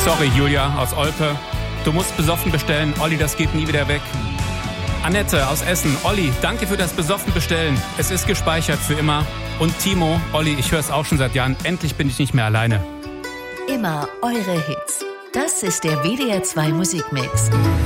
Sorry, Julia aus Olpe. Du musst besoffen bestellen. Olli, das geht nie wieder weg. Annette aus Essen. Olli, danke für das besoffen bestellen. Es ist gespeichert für immer. Und Timo, Olli, ich höre es auch schon seit Jahren. Endlich bin ich nicht mehr alleine. Immer eure Hits. Das ist der WDR 2 Musikmix.